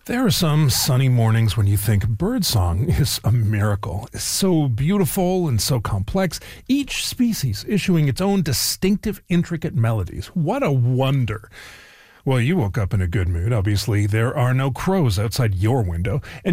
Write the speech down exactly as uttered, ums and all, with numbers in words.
There are some sunny mornings when you think birdsong is a miracle. It's so beautiful and so complex, each species issuing its own distinctive, intricate melodies. What a wonder. Well, you woke up in a good mood. Obviously, there are no crows outside your window, and